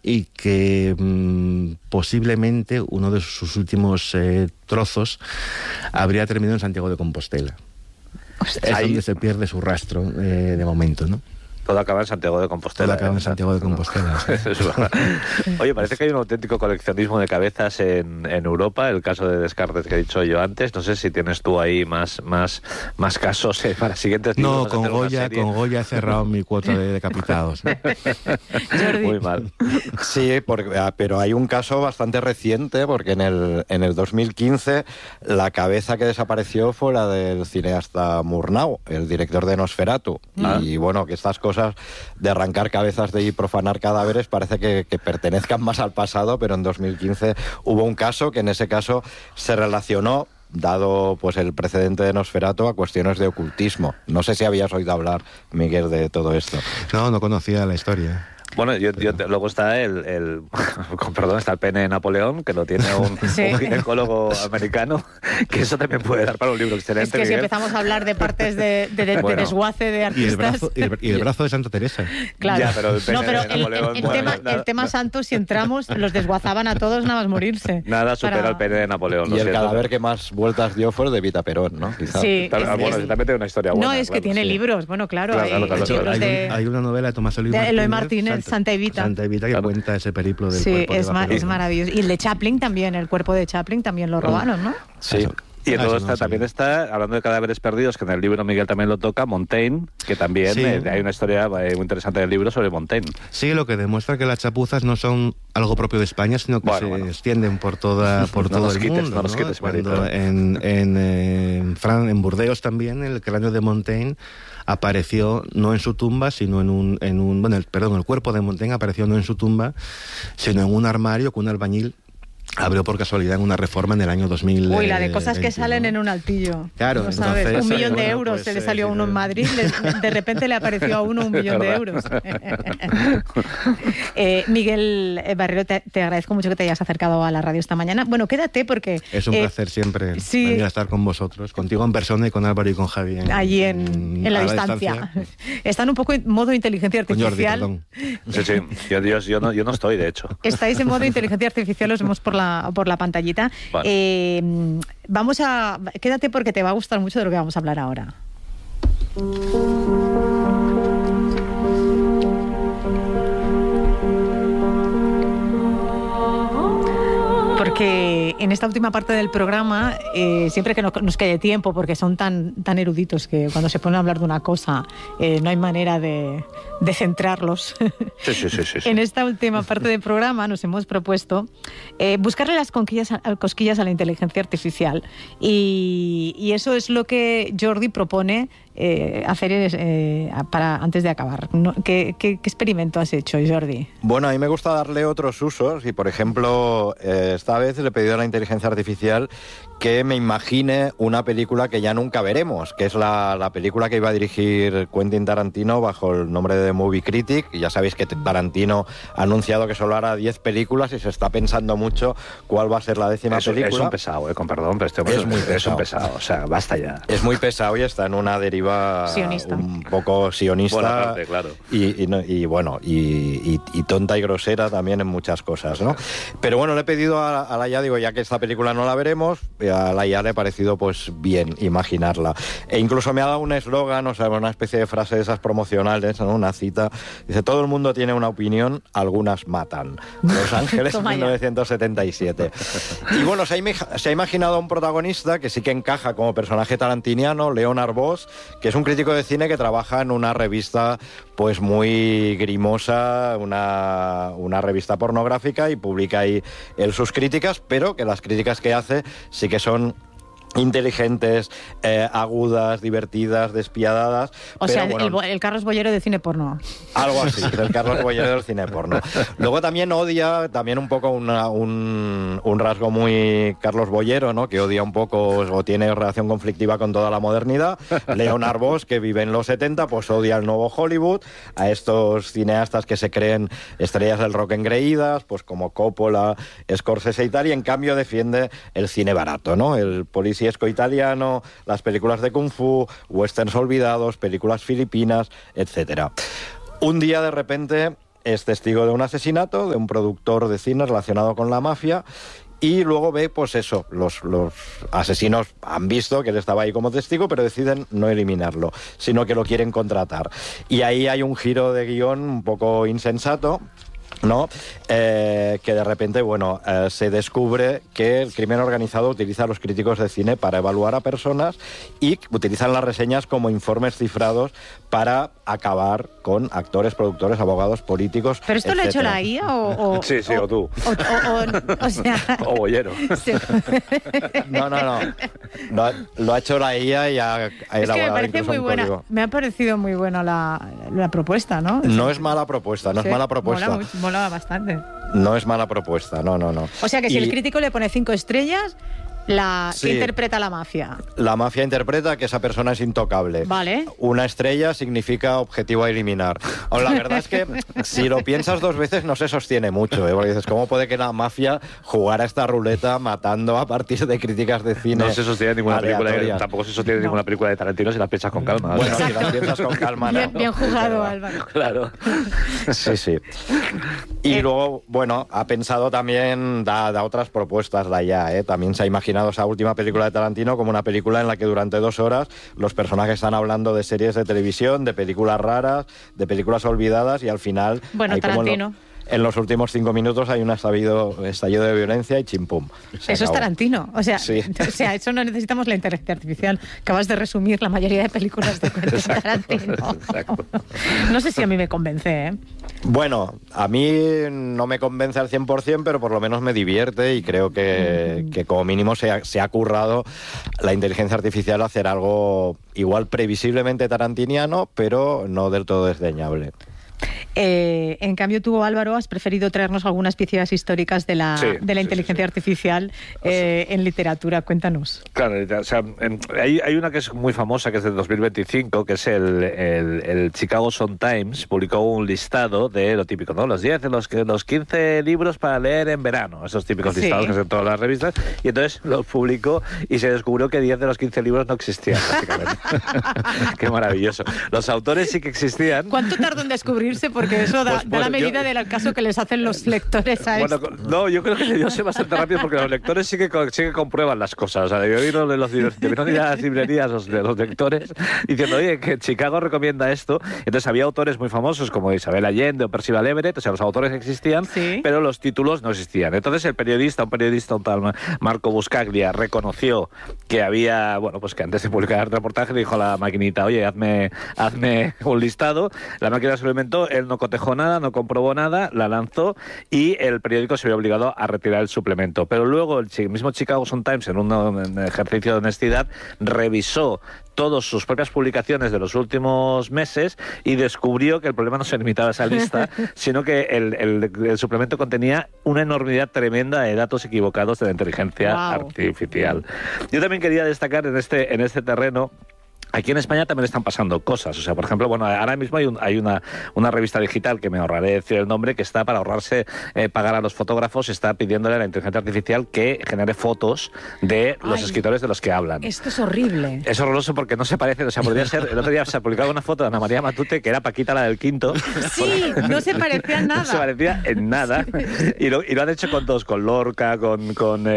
y que posiblemente uno de sus últimos trozos habría terminado en Santiago de Compostela. Es donde se pierde su rastro de momento, ¿no? Todo acaba en Santiago de Compostela. Todo acaba en Santiago de Compostela. Sí. Oye, parece que hay un auténtico coleccionismo de cabezas en Europa, el caso de Descartes que he dicho yo antes. No sé si tienes tú ahí más casos para siguientes libros. No, con Goya he cerrado mi cuota de decapitados. Muy mal. Sí, pero hay un caso bastante reciente, porque en el 2015 la cabeza que desapareció fue la del cineasta Murnau, el director de Nosferatu. Y bueno, que estas cosas de arrancar cabezas y profanar cadáveres parece que pertenezcan más al pasado, pero en 2015 hubo un caso que en ese caso se relacionó, dado pues el precedente de Nosferatu, a cuestiones de ocultismo. No sé si habías oído hablar, Miguel, de todo esto. No conocía la historia. Bueno, luego está está el pene de Napoleón, que lo tiene un ginecólogo americano, que eso también puede dar para un libro excelente. Es que Miguel, si empezamos a hablar de partes de desguace de artistas... Y el brazo de Santa Teresa. Claro. Ya, pero el pene de Napoleón... el tema santo, si entramos, los desguazaban a todos nada más morirse. Nada supera el pene de Napoleón. Y el cadáver que más vueltas dio fue el de Vita Perón, ¿no? Quizá. Sí. Bueno, también tiene una historia buena. No, es que tiene libros. Bueno, claro. Hay una novela de Tomás Eloy Martínez, Santa Evita, que cuenta ese periplo del cuerpo de Napoleón. Es maravilloso. Y el de Chaplin también, el cuerpo de Chaplin también lo robaron, ¿no? Sí. Y en todo también está, hablando de cadáveres perdidos, que en el libro Miguel también lo toca, Montaigne, que también hay una historia muy interesante del libro sobre Montaigne. Sí, lo que demuestra que las chapuzas no son algo propio de España, sino que se extienden por todo el mundo. No nos quites, cuando en Burdeos también el cráneo de Montaigne apareció no en su tumba, sino el cuerpo de Montaigne apareció no en su tumba, sino en un armario que un albañil abrió por casualidad en una reforma en el año 2000. Uy, la de cosas que salen en un altillo. Claro, ¿no sabes? entonces, 1 millón de euros se le salió a uno en Madrid, de repente le apareció a uno 1 millón de euros. Miguel Barrero, te agradezco mucho que te hayas acercado a la radio esta mañana. Bueno, quédate porque... Es un placer siempre venir a estar con vosotros, contigo en persona y con Álvaro y con Javi. Allí en la distancia. Están un poco en modo inteligencia artificial. Con Jordi, perdón. Yo no estoy, de hecho. Estáis en modo inteligencia artificial, os vemos por la pantallita. Vale. Quédate porque te va a gustar mucho de lo que vamos a hablar ahora. Porque en esta última parte del programa, siempre que nos quede tiempo, porque son tan eruditos que cuando se ponen a hablar de una cosa no hay manera de centrarlos. Sí. En esta última parte del programa nos hemos propuesto buscarle las cosquillas a la inteligencia artificial. Y eso es lo que Jordi propone hacer para antes de acabar. ¿Qué experimento has hecho, Jordi? Bueno, a mí me gusta darle otros usos y, por ejemplo, esta vez le he pedido a la inteligencia artificial que me imagine una película que ya nunca veremos, que es la película que iba a dirigir Quentin Tarantino bajo el nombre de The Movie Critic. Y ya sabéis que Tarantino ha anunciado que solo hará 10 películas y se está pensando mucho cuál va a ser la 10ª película. Es un pesado, con perdón, pero es un pesado, o sea, basta ya. Es muy pesado y está en una deriva sionista. Un poco sionista. Buena parte, claro. Y tonta y grosera también en muchas cosas, ¿no? Pero bueno, le he pedido a la IA, digo, ya que esta película no la veremos, a la IA le ha parecido pues bien imaginarla. E incluso me ha dado un eslogan, o sea, una especie de frase de esas promocionales, ¿no? Una cita. Dice, todo el mundo tiene una opinión, algunas matan. Los Ángeles 1977. Y bueno, se ha imaginado a un protagonista que sí que encaja como personaje tarantiniano, Leonard Voss, que es un crítico de cine que trabaja en una revista pues muy grimosa, una revista pornográfica, y publica ahí él sus críticas, pero que las críticas que hace sí que son inteligentes, agudas, divertidas, despiadadas. O sea, bueno, el Carlos Bollero de cine porno. Algo así, el Carlos Bollero del cine porno. Luego también odia, también un poco un rasgo muy Carlos Bollero, ¿no? Que odia un poco o tiene relación conflictiva con toda la modernidad. Leonard Voss, que vive en los 70, pues odia el nuevo Hollywood, a estos cineastas que se creen estrellas del rock engreídas, pues como Coppola, Scorsese y tal, y en cambio defiende el cine barato, ¿no? El policía italiano, las películas de Kung Fu, westerns olvidados, películas filipinas, etcétera. Un día de repente es testigo de un asesinato de un productor de cine relacionado con la mafia. Y luego ve, pues eso, los asesinos han visto que él estaba ahí como testigo, pero deciden no eliminarlo, sino que lo quieren contratar. Y ahí hay un giro de guión un poco insensato, ¿no? Que de repente, bueno, se descubre que el crimen organizado utiliza a los críticos de cine para evaluar a personas y utilizan las reseñas como informes cifrados para acabar con actores, productores, abogados, políticos. ¿Pero esto etcétera. lo ha hecho la IA o Sí, o tú. O sea... O Bollero. Sí. No. Lo ha hecho la IA y ha Es que me elaborado parece incluso muy un buena. código. Me ha parecido muy buena la propuesta, ¿no? No es mala propuesta, no Sí, es mala propuesta. Mola bastante. No es mala propuesta, no. O sea que si Y el crítico le pone 5 estrellas, Sí. interpreta la mafia. la mafia interpreta que esa persona es intocable. Vale. Una estrella significa objetivo a eliminar. O la verdad es que si lo piensas 2 veces no se sostiene mucho, ¿eh? Porque dices, ¿cómo puede que la mafia jugara esta ruleta matando a partir de críticas de cine? No se sostiene ninguna película, aleatorias? tampoco se sostiene ninguna película de Tarantino si la piensas con calma. Bueno, O sea, si las piensas con calma, no. Bien jugado, Es verdad. Álvaro. claro. Sí. Y luego, bueno, ha pensado también, da otras propuestas de allá, ¿eh? También se ha imaginado esa última película de Tarantino como una película en la que durante 2 horas los personajes están hablando de series de televisión, de películas raras, de películas olvidadas y al final... Bueno, hay como Tarantino. en los últimos 5 minutos hay un estallido de violencia y chimpum. Se Eso es acabó. Tarantino. O sea, Sí. eso no necesitamos la inteligencia artificial. Acabas de resumir la mayoría de películas de Quentin Tarantino. Exacto. No sé si a mí me convence, ¿eh? Bueno, a mí no me convence al 100%, pero por lo menos me divierte y creo que como mínimo se ha currado la inteligencia artificial a hacer algo igual previsiblemente tarantiniano, pero no del todo desdeñable. En cambio, tú, Álvaro, has preferido traernos algunas piezas históricas de la inteligencia artificial en literatura. Cuéntanos. Claro, o sea, hay una que es muy famosa, que es del 2025, que es el Chicago Sun-Times, publicó un listado de lo típico, ¿no? Los 10 de los 15 libros para leer en verano, esos típicos listados que hacen todas las revistas, y entonces los publicó y se descubrió que 10 de los 15 libros no existían, prácticamente. Qué maravilloso. Los autores sí que existían. ¿Cuánto tardó en descubrirse? Porque eso da la medida del caso que les hacen los lectores a esto. Bueno, no, yo creo que yo sé bastante rápido porque los lectores sí que comprueban las cosas. O sea, debieron ir a las librerías de los lectores diciendo, oye, que Chicago recomienda esto. Entonces había autores muy famosos como Isabel Allende o Percival Everett, o sea, los autores existían, pero los títulos no existían. Entonces un tal Marco Buscaglia reconoció que había, bueno, pues que antes de publicar el reportaje le dijo a la maquinita, oye, hazme un listado. La máquina se lo inventó, él no cotejó nada, no comprobó nada, la lanzó y el periódico se vio obligado a retirar el suplemento. Pero luego el mismo Chicago Sun-Times, en un ejercicio de honestidad, revisó todas sus propias publicaciones de los últimos meses y descubrió que el problema no se limitaba a esa lista, sino que el suplemento contenía una enormidad tremenda de datos equivocados de la inteligencia artificial. Yo también quería destacar en este terreno. Aquí en España también están pasando cosas. O sea, por ejemplo, bueno, ahora mismo hay una revista digital, que me ahorraré decir el nombre, que está para ahorrarse pagar a los fotógrafos, está pidiéndole a la inteligencia artificial que genere fotos de los escritores de los que hablan. Esto es horrible. Es horroroso porque no se parece, o sea, podría ser, el otro día se ha publicado una foto de Ana María Matute, que era Paquita, la del Quinto. Sí, no se parecía en nada. No se parecía en nada. Y lo han hecho con todos, con Lorca, con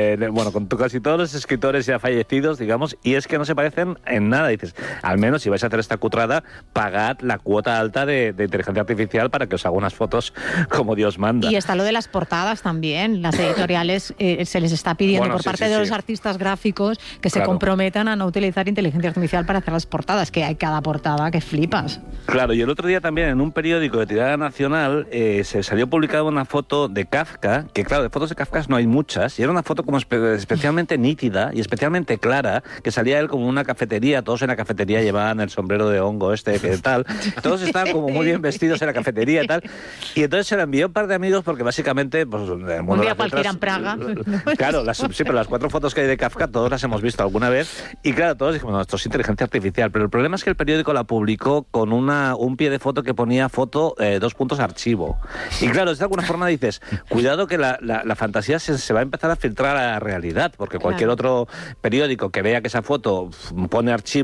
casi todos los escritores ya fallecidos, digamos, y es que no se parecen en nada. Dices, al menos si vais a hacer esta cutrada, pagad la cuota alta de inteligencia artificial para que os haga unas fotos como Dios manda. Y está lo de las portadas también. Las editoriales se les está pidiendo por parte de los artistas gráficos que se comprometan a no utilizar inteligencia artificial para hacer las portadas, que hay cada portada que flipas. Claro, y el otro día también en un periódico de tirada nacional se salió publicada una foto de Kafka, que claro, de fotos de Kafka no hay muchas, y era una foto como especialmente nítida y especialmente clara, que salía él como en una cafetería, todos en la cafetería llevaban el sombrero de hongo que tal, todos estaban como muy bien vestidos en la cafetería y tal, y entonces se la envió a un par de amigos porque básicamente pues, un día cualquiera en Praga. Claro, pero las 4 fotos que hay de Kafka todas las hemos visto alguna vez, y claro, todos dijimos, no, esto es inteligencia artificial, pero el problema es que el periódico la publicó con un pie de foto que ponía foto 2 puntos archivo, y claro, de alguna forma dices, cuidado que la fantasía se va a empezar a filtrar a la realidad, porque cualquier otro periódico que vea que esa foto pone archivo va a pensar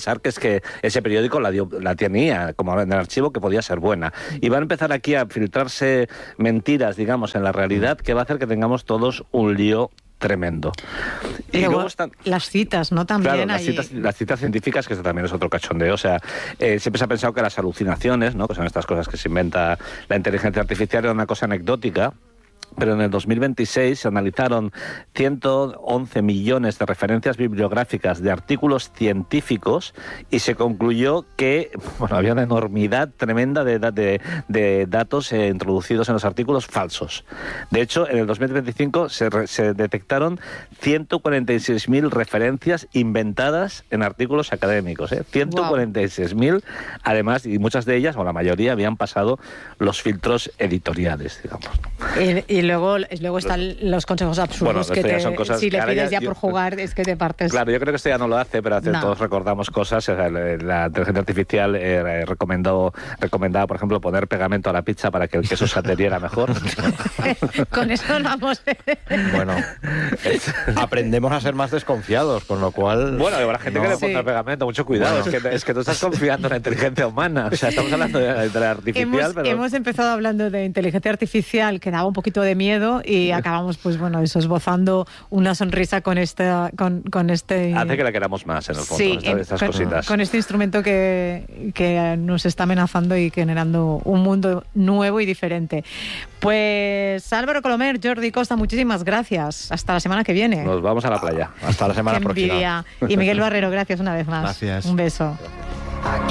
pensar que es que ese periódico la tenía como en el archivo, que podía ser buena. Y van a empezar aquí a filtrarse mentiras, digamos, en la realidad, que va a hacer que tengamos todos un lío tremendo. Y luego están las citas, ¿no? También claro, las citas científicas, que eso también es otro cachondeo. O sea, siempre se ha pensado que las alucinaciones, ¿no?, que son estas cosas que se inventa la inteligencia artificial, era una cosa anecdótica. Pero en el 2026 se analizaron 111 millones de referencias bibliográficas de artículos científicos y se concluyó que había una enormidad tremenda de datos introducidos en los artículos falsos. De hecho, en el 2025 se detectaron 146.000 referencias inventadas en artículos académicos. 146.000, además, y muchas de ellas, o la mayoría, habían pasado los filtros editoriales, digamos. Y luego están los consejos absurdos, que si le pides ya por jugar es que te partes. Claro, yo creo que esto ya no lo hace, pero todos recordamos cosas. O sea, la inteligencia artificial recomendaba, por ejemplo, poner pegamento a la pizza para que el queso se adheriera mejor. Con eso vamos. Bueno, aprendemos a ser más desconfiados, con lo cual... Bueno, habrá gente que le pondrá pegamento, mucho cuidado. Bueno. Es que tú estás confiando en la inteligencia humana. O sea, estamos hablando de la artificial, pero... Hemos empezado hablando de inteligencia artificial, que daba un poquito de miedo, y acabamos, pues bueno, eso, esbozando una sonrisa con este... Hace que la queramos más, en el fondo, sí, estas cositas. Con este instrumento que nos está amenazando y generando un mundo nuevo y diferente. Pues Álvaro Colomer, Jordi Costa, muchísimas gracias. Hasta la semana que viene. Nos vamos a la playa. Hasta la semana próxima. Y Miguel Barrero, gracias una vez más. Gracias. Un beso.